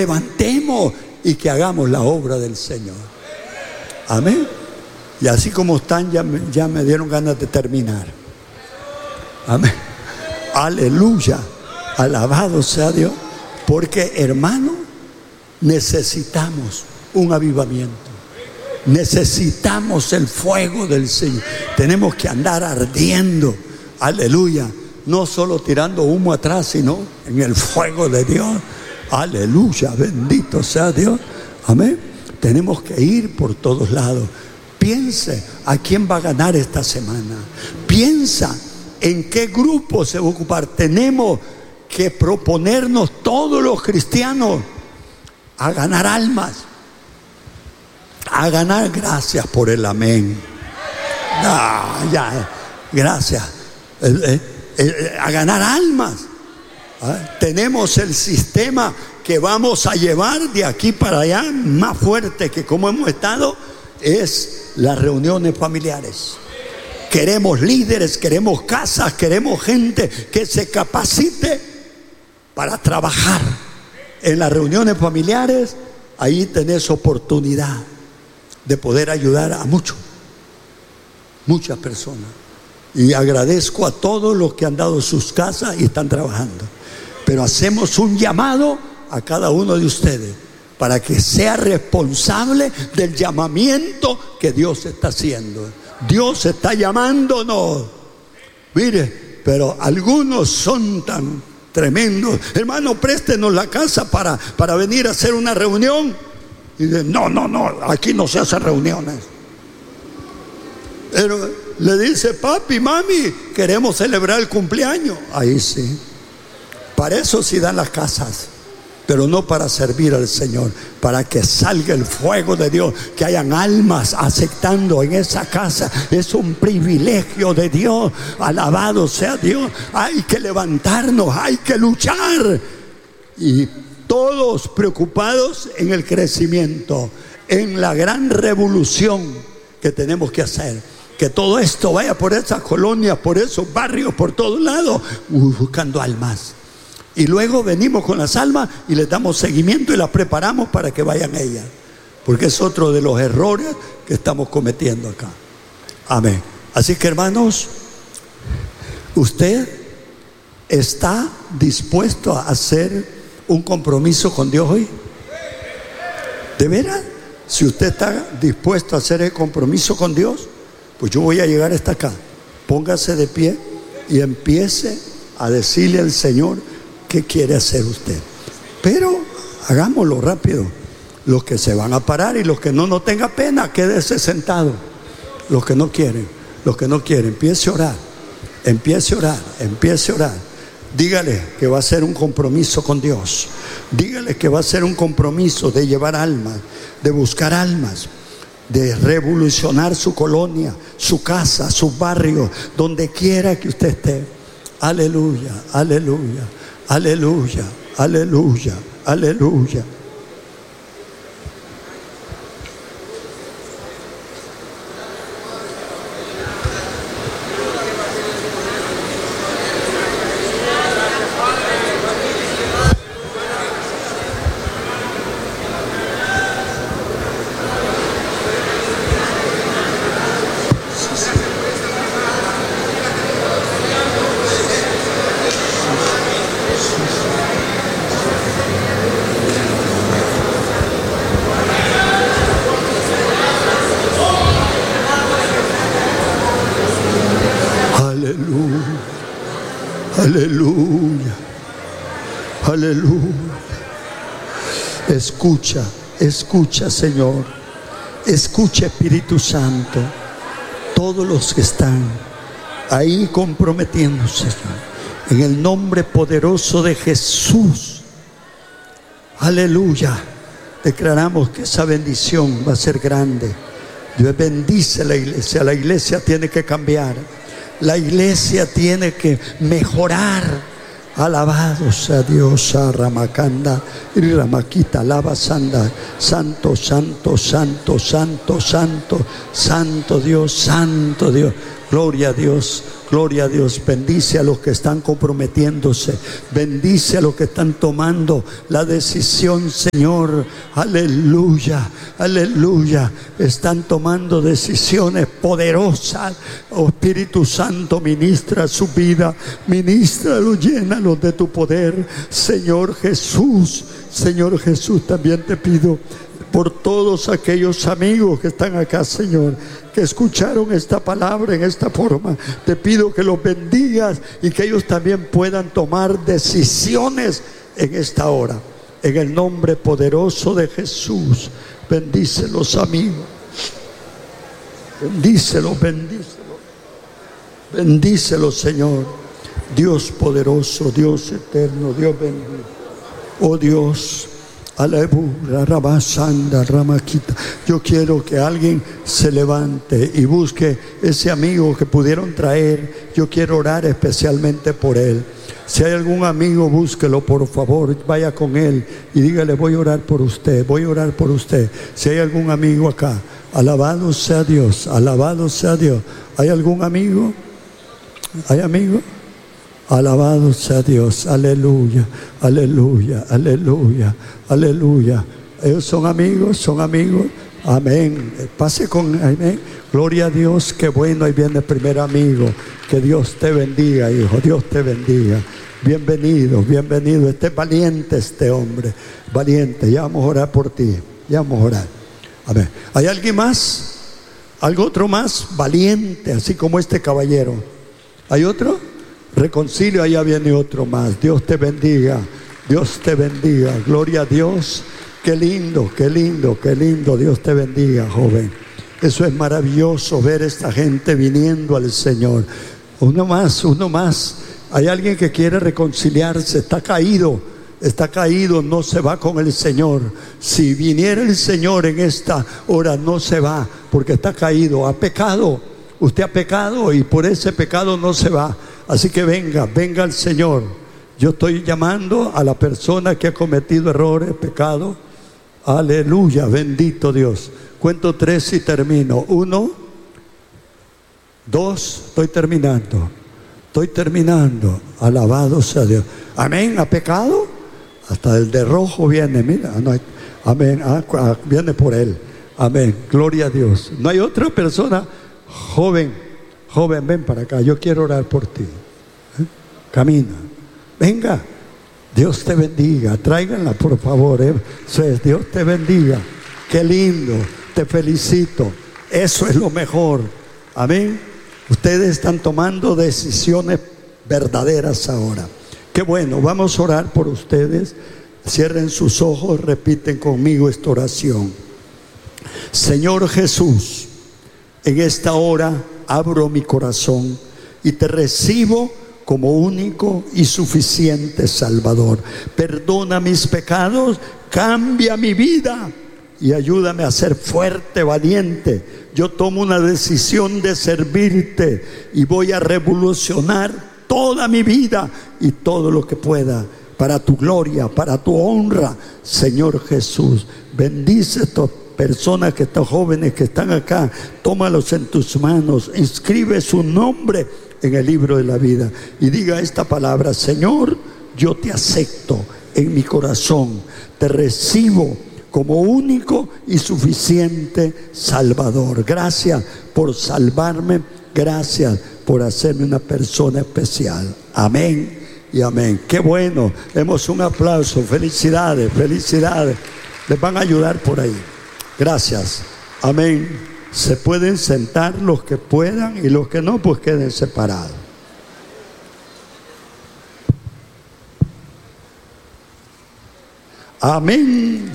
levantemos y que hagamos la obra del Señor. Amén. Y así como están, ya me dieron ganas de terminar. Amén. Aleluya. Alabado sea Dios. Porque, hermano, necesitamos un avivamiento. Necesitamos el fuego del Señor. Tenemos que andar ardiendo. Aleluya. No solo tirando humo atrás, sino en el fuego de Dios. Aleluya. Bendito sea Dios. Amén. Tenemos que ir por todos lados. Piense a quién va a ganar esta semana. Piensa en qué grupo se va a ocupar. Tenemos que proponernos todos los cristianos a ganar almas. A ganar, gracias por el amén. Gracias. A ganar almas. Tenemos el sistema que vamos a llevar de aquí para allá más fuerte que como hemos estado, es las reuniones familiares. Queremos líderes, queremos casas, queremos gente que se capacite para trabajar en las reuniones familiares. Ahí tenés oportunidad de poder ayudar a muchas personas. Y agradezco a todos los que han dado sus casas y están trabajando. Pero hacemos un llamado a cada uno de ustedes para que sea responsable del llamamiento que Dios está haciendo. Dios está llamándonos. Mire, pero algunos son tan tremendos. Hermano, préstenos la casa para venir a hacer una reunión. Y dice, no, aquí no se hacen reuniones. Pero le dice, papi, mami, queremos celebrar el cumpleaños. Ahí sí. Para eso sí dan las casas, pero no para servir al Señor, para que salga el fuego de Dios, que hayan almas aceptando en esa casa. Es un privilegio de Dios. Alabado sea Dios. Hay que levantarnos, hay que luchar. Y todos preocupados en el crecimiento, en la gran revolución que tenemos que hacer. Que todo esto vaya por esas colonias, por esos barrios, por todos lados, buscando almas. Y luego venimos con las almas y les damos seguimiento y las preparamos para que vayan ellas. Porque es otro de los errores que estamos cometiendo acá. Amén. Así que, hermanos, ¿usted está dispuesto a hacer un compromiso con Dios hoy? ¿De veras? Si usted está dispuesto a hacer el compromiso con Dios, pues yo voy a llegar hasta acá. Póngase de pie y empiece a decirle al Señor qué quiere hacer usted. Pero hagámoslo rápido. Los que se van a parar y los que no tenga pena, quédese sentado. Los que no quieren, empiece a orar. Empiece a orar. Dígale que va a ser un compromiso con Dios. Dígale que va a ser un compromiso de llevar almas, de buscar almas, de revolucionar su colonia, su casa, su barrio, donde quiera que usted esté. Aleluya, aleluya, aleluya, aleluya, aleluya. Aleluya, aleluya. Escucha, Señor. Escucha, Espíritu Santo. Todos los que están ahí comprometiéndose, Señor, en el nombre poderoso de Jesús. Aleluya. Declaramos que esa bendición va a ser grande. Dios bendice la iglesia tiene que cambiar. La iglesia tiene que mejorar. Alabado sea Dios. Ramakanda y Ramaquita, alaba Sanda. Santo, santo, santo, santo, santo, santo Dios, santo Dios. Gloria a Dios, gloria a Dios. Bendice a los que están comprometiéndose, bendice a los que están tomando la decisión, Señor. Aleluya, aleluya. Están tomando decisiones poderosas. Oh Espíritu Santo, ministra su vida, ministralos, llénalos de tu poder, Señor Jesús. Señor Jesús, también te pido por todos aquellos amigos que están acá, Señor, que escucharon esta palabra en esta forma. Te pido que los bendigas y que ellos también puedan tomar decisiones en esta hora. En el nombre poderoso de Jesús, bendícelos, amigos. Bendícelos, bendícelos. Bendícelos, Señor. Dios poderoso, Dios eterno, Dios bendito. Oh Dios, aleluya, rabasanda, ramaquita. Yo quiero que alguien se levante y busque ese amigo que pudieron traer. Yo quiero orar especialmente por él. Si hay algún amigo, búsquelo, por favor, vaya con él y dígale: voy a orar por usted, voy a orar por usted. Si hay algún amigo acá, alabado sea Dios, alabado sea Dios. ¿Hay algún amigo? ¿Hay amigo? Alabado sea Dios, aleluya, aleluya, aleluya, aleluya. Ellos son amigos, amén. Pase con amén. Gloria a Dios, qué bueno, ahí viene el primer amigo. Que Dios te bendiga, hijo, Dios te bendiga. Bienvenido, bienvenido. Este es valiente, este hombre, valiente. Ya vamos a orar por ti, ya vamos a orar. Amén. ¿Hay alguien más? ¿Algo otro más? Valiente, así como este caballero. ¿Hay otro? Reconcilio, allá viene otro más. Dios te bendiga, Dios te bendiga. Gloria a Dios. Qué lindo, qué lindo, qué lindo. Dios te bendiga, joven. Eso es maravilloso, ver esta gente viniendo al Señor. Uno más, uno más. Hay alguien que quiere reconciliarse, está caído, no se va con el Señor. Si viniera el Señor en esta hora, no se va, porque está caído, ha pecado. Usted ha pecado y por ese pecado no se va. Así que venga, venga al Señor. Yo estoy llamando a la persona que ha cometido errores, pecado. Aleluya, bendito Dios. Cuento 3 y termino. 1, 2, estoy terminando. Alabado sea Dios. Amén, ¿ha pecado? Hasta el de rojo viene, mira. No hay, amén, viene por él. Amén, gloria a Dios. No hay otra persona. Joven, ven para acá, yo quiero orar por ti. Camina, venga. Dios te bendiga, tráiganla por favor. Dios te bendiga. Qué lindo, te felicito. Eso es lo mejor. Amén. Ustedes están tomando decisiones verdaderas ahora. Qué bueno, vamos a orar por ustedes. Cierren sus ojos, repiten conmigo esta oración. Señor Jesús, en esta hora abro mi corazón y te recibo como único y suficiente Salvador. Perdona mis pecados, cambia mi vida y ayúdame a ser fuerte, valiente. Yo tomo una decisión de servirte y voy a revolucionar toda mi vida y todo lo que pueda para tu gloria, para tu honra, Señor Jesús. Bendice estos personas, que estos jóvenes que están acá, tómalos en tus manos, inscribe su nombre en el libro de la vida y diga esta palabra: Señor, yo te acepto en mi corazón, te recibo como único y suficiente Salvador. Gracias por salvarme, gracias por hacerme una persona especial. Amén y amén. Qué bueno, demos un aplauso. Felicidades, felicidades. Les van a ayudar por ahí. Gracias. Amén. Se pueden sentar los que puedan y los que no, pues queden separados. Amén.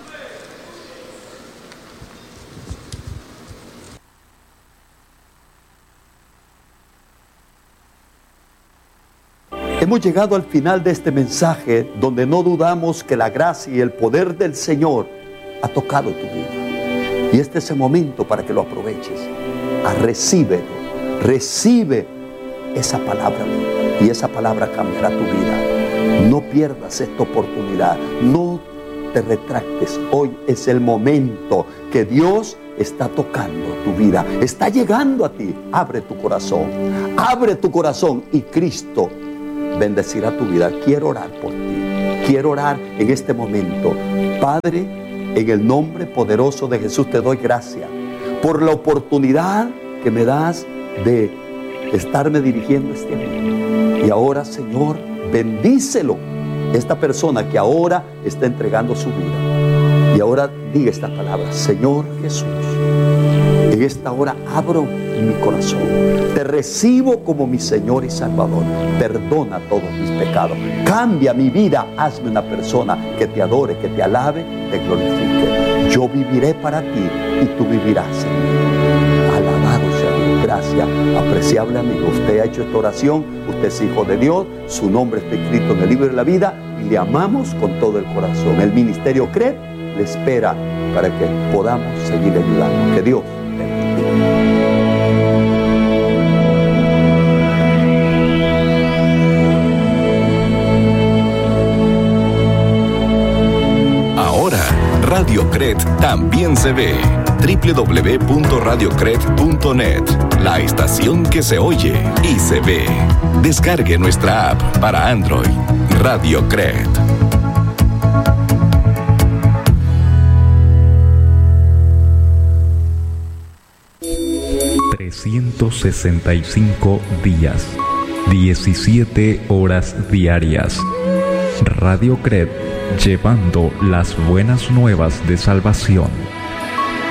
Hemos llegado al final de este mensaje, donde no dudamos que la gracia y el poder del Señor ha tocado tu vida. Y este es el momento para que lo aproveches. Recíbelo, recibe esa palabra y esa palabra cambiará tu vida. No pierdas esta oportunidad, no te retractes. Hoy es el momento que Dios está tocando tu vida, está llegando a ti. Abre tu corazón y Cristo bendecirá tu vida. Quiero orar por ti, quiero orar en este momento. Padre, en el nombre poderoso de Jesús te doy gracias por la oportunidad que me das de estarme dirigiendo este día. Y ahora, Señor, bendícelo, esta persona que ahora está entregando su vida. Y ahora diga esta palabra: Señor Jesús, en esta hora abro mi corazón, te recibo como mi Señor y Salvador. Perdona todos mis pecados, cambia mi vida, hazme una persona que te adore, que te alabe, te glorifique. Yo viviré para ti y tú vivirás en mí. Alabado sea Dios. Gracias, apreciable amigo. Usted ha hecho esta oración, usted es hijo de Dios, su nombre está escrito en el libro de la vida y le amamos con todo el corazón. El ministerio CRED le espera para que podamos seguir ayudando. Que Dios te bendiga. Ahora, Radio CRED también se ve. www.radiocred.net, la estación que se oye y se ve. Descargue nuestra app para Android. Radio CRED. ...365 días... ...17 horas diarias... Radio CRED, llevando las buenas nuevas de salvación.